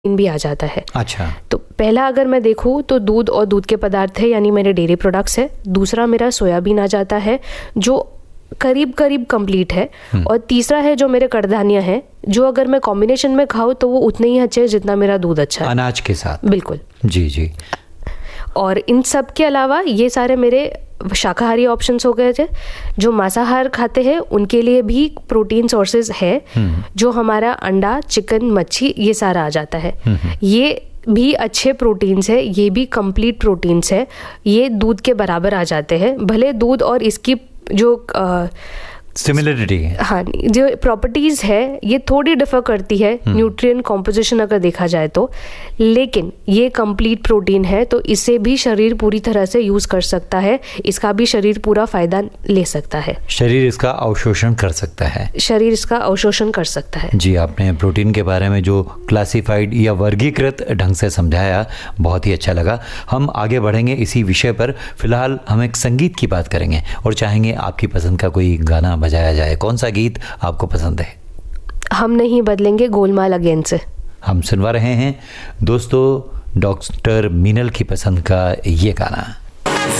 भी आ जाता है। अच्छा। तो पहला अगर मैं देखूँ तो दूध और दूध के पदार्थ है, यानी मेरे डेयरी प्रोडक्ट्स है। दूसरा मेरा सोयाबीन आ जाता है जो करीब करीब कंप्लीट है। और तीसरा है जो मेरे कड़धान्य है, जो अगर मैं कॉम्बिनेशन में खाऊं तो वो उतने ही अच्छे हैं जितना मेरा दूध अच्छा है अनाज के साथ। बिल्कुल जी जी। और इन सब के अलावा ये सारे मेरे शाकाहारी ऑप्शंस हो गए थे। जो मांसाहार खाते हैं उनके लिए भी प्रोटीन सोर्सेज है, जो हमारा अंडा, चिकन, मच्छी ये सारा आ जाता है। ये भी अच्छे प्रोटीन्स है, ये भी कंप्लीट प्रोटीन्स है, ये दूध के बराबर आ जाते हैं। भले दूध और इसकी जो सिमिलरिटी है, हाँ, जो प्रॉपर्टीज है ये थोड़ी डिफर करती है न्यूट्रिएंट कॉम्पोजिशन अगर देखा जाए तो, लेकिन ये कंप्लीट प्रोटीन है तो इसे भी शरीर पूरी तरह से यूज कर सकता है, इसका भी शरीर पूरा फायदा ले सकता है। शरीर इसका अवशोषण कर सकता है। शरीर इसका अवशोषण कर सकता है। जी, आपने प्रोटीन के बारे में जो क्लासिफाइड या वर्गीकृत ढंग से समझाया, बहुत ही अच्छा लगा। हम आगे बढ़ेंगे इसी विषय पर। फिलहाल हम एक संगीत की बात करेंगे और चाहेंगे आपकी पसंद का कोई गाना बजाया जाए। कौन सा गीत आपको पसंद है? हम नहीं बदलेंगे गोलमाल अगेन से हम सुनवा रहे हैं दोस्तों डॉक्टर मीनल की पसंद का ये गाना।